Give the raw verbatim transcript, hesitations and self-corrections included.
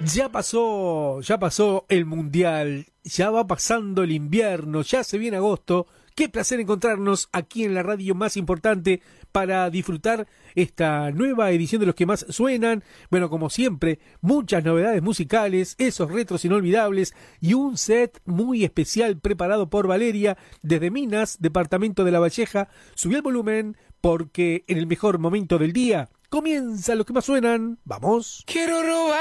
Ya pasó, ya pasó el mundial, ya va pasando el invierno, ya se viene agosto. Qué placer encontrarnos aquí en la radio más importante para disfrutar esta nueva edición de Los que más suenan. Bueno, como siempre, muchas novedades musicales, esos retros inolvidables y un set muy especial preparado por Valeria desde Minas, departamento de La Valleja. Subí el volumen porque en el mejor momento del día comienza Los que más suenan. ¡Vamos! Quiero robar